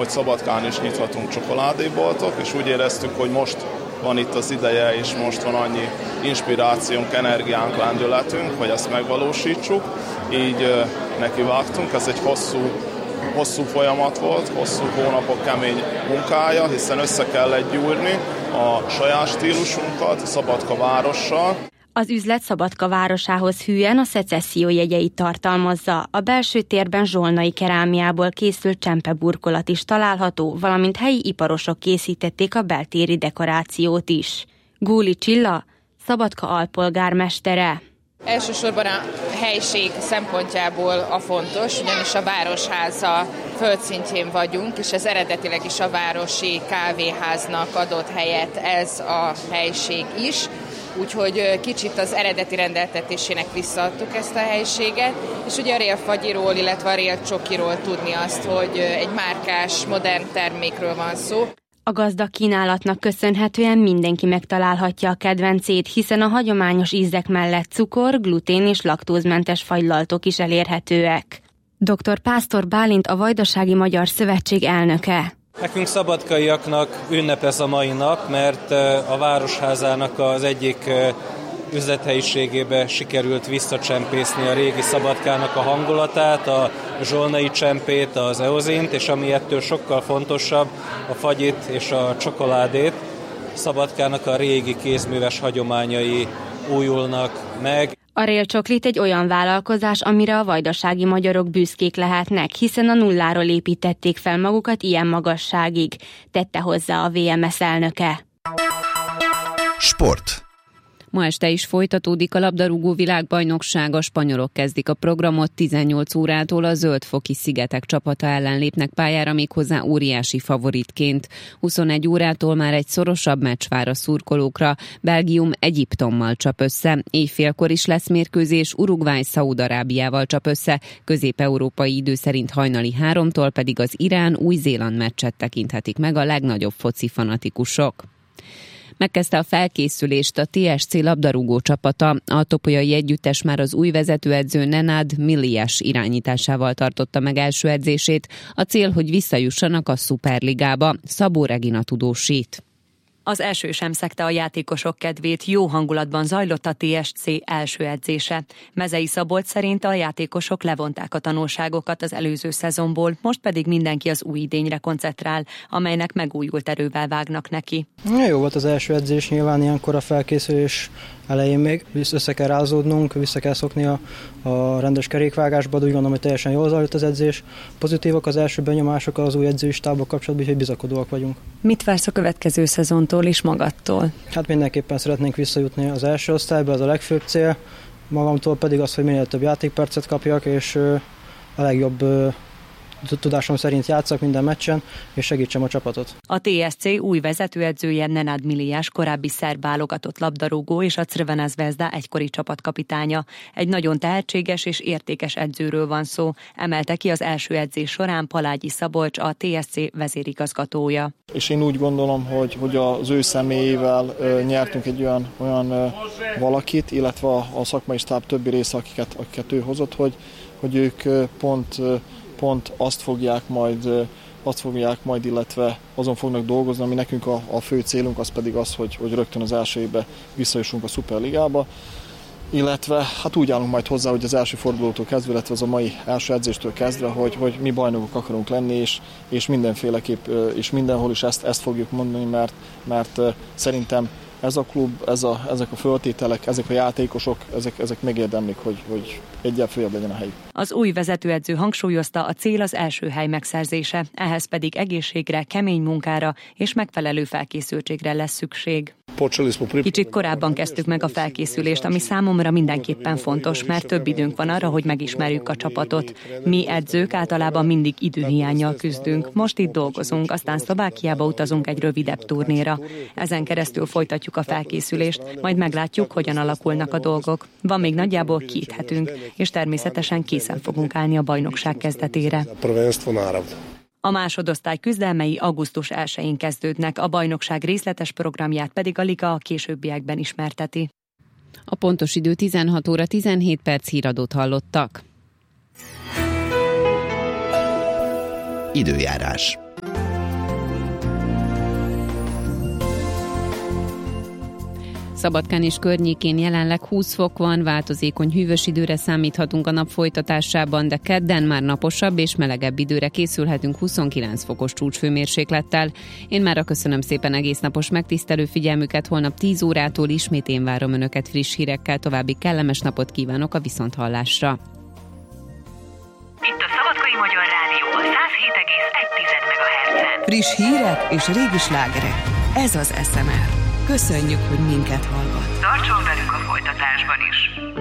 hogy Szabadkán is nyithatunk csokoládéboltok, és úgy éreztük, hogy most van itt az ideje, és most van annyi inspirációnk, energiánk, lendületünk, hogy ezt megvalósítsuk. Így nekivágtunk, ez egy hosszú folyamat volt, hosszú hónapok kemény munkája, hiszen össze kellett gyúrni a saját stílusunkat Szabadka várossal. Az üzlet Szabadka városához hűen a szecesszió jegyeit tartalmazza. A belső térben zsolnai kerámiából készült csempeburkolat is található, valamint helyi iparosok készítették a beltéri dekorációt is. Gúli Csilla, Szabadka alpolgármestere. Elsősorban a helység szempontjából a fontos, ugyanis a Városháza földszintjén vagyunk, és ez eredetileg is a városi kávéháznak adott helyet ez a helység is. Úgyhogy kicsit az eredeti rendeltetésének visszaadtuk ezt a helységet, és ugye a rélfagyiról, illetve a rélcsokiról tudni azt, hogy egy márkás, modern termékről van szó. A gazdag kínálatnak köszönhetően mindenki megtalálhatja a kedvencét, hiszen a hagyományos ízek mellett cukor, glutén és laktózmentes fagylaltok is elérhetőek. Dr. Pásztor Bálint, a Vajdasági Magyar Szövetség elnöke. Nekünk szabadkaiaknak ünnep ez a mai nap, mert a Városházának az egyik üzlethelyiségébe sikerült visszacsempészni a régi Szabadkának a hangulatát, a zsolnai csempét, az eozint, és ami ettől sokkal fontosabb, a fagyit és a csokoládét. Szabadkának a régi kézműves hagyományai újulnak meg. A Rélcsoklit egy olyan vállalkozás, amire a vajdasági magyarok büszkék lehetnek, hiszen a nulláról építették fel magukat ilyen magasságig, tette hozzá a VMS elnöke. Sport. Ma este is folytatódik a labdarúgó világbajnokság, a spanyolok kezdik a programot, 18 órától a Zöld-foki szigetek csapata ellen lépnek pályára, méghozzá óriási favoritként. 21 órától már egy szorosabb meccs vár a szurkolókra, Belgium Egyiptommal csap össze, éjfélkor is lesz mérkőzés, Uruguay Szaúd-Arábiával csap össze, közép-európai idő szerint hajnali 3-tól pedig az Irán-Új-Zéland meccset tekinthetik meg a legnagyobb foci fanatikusok. Megkezdte a felkészülést a TSC labdarúgó csapata. A topolyai együttes már az új vezetőedző Nenad Miliás irányításával tartotta meg első edzését. A cél, hogy visszajussanak a Szuperligába. Szabó Regina tudósít. Az első sem szegte a játékosok kedvét, jó hangulatban zajlott a TSC első edzése. Mezei Szabolcs szerint a játékosok levonták a tanulságokat az előző szezonból, most pedig mindenki az új idényre koncentrál, amelynek megújult erővel vágnak neki. Jó volt az első edzés, nyilván ilyenkor a felkészülés elején még össze kell rázódnunk, vissza kell szokni a rendes kerékvágásba, de úgy gondolom, hogy teljesen jól zajlott az edzés. Pozitívak az első benyomások az új edzői stábbal kapcsolatban, úgyhogy bizakodóak vagyunk. Mit vársz a következő szezontól és magadtól? Hát mindenképpen szeretnénk visszajutni az első osztályba, ez a legfőbb cél. Magamtól pedig az, hogy minél több játékpercet kapjak, és a legjobb tudásom szerint játszak minden meccsen, és segítsem a csapatot. A TSC új vezetőedzője Nenad Miliás korábbi szerb válogatott labdarúgó és a Crvena Zvezda egykori csapatkapitánya. Egy nagyon tehetséges és értékes edzőről van szó, emelte ki az első edzés során Palágyi Szabolcs, a TSC vezérigazgatója. És én úgy gondolom, hogy az ő személyével nyertünk egy olyan valakit, illetve a szakmai stáb többi része, akiket ő hozott, hogy ők pont azt fogják majd, illetve azon fognak dolgozni, ami nekünk a fő célunk, az pedig az, hogy rögtön az első évben visszajussunk a Szuperligába, illetve hát úgy állunk majd hozzá, hogy az első fordulótól kezdve, illetve az a mai első edzéstől kezdve, hogy mi bajnokok akarunk lenni, és mindenféleképp, és mindenhol is ezt fogjuk mondani, mert szerintem ez a klub, ezek a föltételek, ezek a játékosok, ezek megérdemlik, hogy egyel följebb legyen a helyük. Az új vezetőedző hangsúlyozta, a cél az első hely megszerzése, ehhez pedig egészségre, kemény munkára és megfelelő felkészültségre lesz szükség. Kicsit korábban kezdtük meg a felkészülést, ami számomra mindenképpen fontos, mert több időnk van arra, hogy megismerjük a csapatot. Mi edzők általában mindig időhiánnyal küzdünk. Most itt dolgozunk, aztán Szlovákiába utazunk egy rövidebb turnéra. Ezen keresztül folytatjuk a felkészülést, majd meglátjuk, hogyan alakulnak a dolgok. Van még nagyjából 2 hetünk, és természetesen készen fogunk állni a bajnokság kezdetére. A másodosztály küzdelmei augusztus 1-én kezdődnek, a bajnokság részletes programját pedig a liga a későbbiekben ismerteti. A pontos idő 16 óra 17 perc, híradót hallottak. Időjárás. Szabadkán és környékén jelenleg 20 fok van, változékony hűvös időre számíthatunk a nap folytatásában, de kedden már naposabb és melegebb időre készülhetünk 29 fokos csúcshőmérséklettel. Én mára köszönöm szépen egész napos megtisztelő figyelmüket, holnap 10 órától ismét én várom Önöket friss hírekkel, további kellemes napot kívánok a viszonthallásra. Itt a Szabadkai Magyar Rádió a 107,1 MHz-en. Friss hírek és régi slágerek. Ez az SMR. Köszönjük, hogy minket hallgat. Tartson velünk a folytatásban is.